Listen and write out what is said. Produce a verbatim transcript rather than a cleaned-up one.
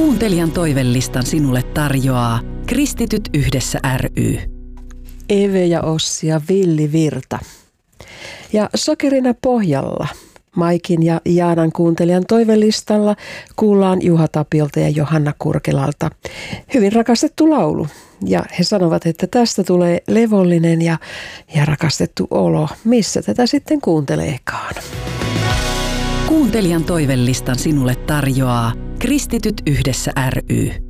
Kuuntelijan toivelistan sinulle tarjoaa Kristityt yhdessä ry. Eve ja Ossi ja Villi Virta. Ja sokerina pohjalla Maikin ja Jaanan kuuntelijan toivelistalla kuullaan Juha Tapiolta ja Johanna Kurkelalta hyvin rakastettu laulu. Ja he sanovat, että tästä tulee levollinen ja, ja rakastettu olo. Missä tätä sitten kuunteleekaan? Kuuntelijan toivelistan sinulle tarjoaa Kristityt yhdessä ry.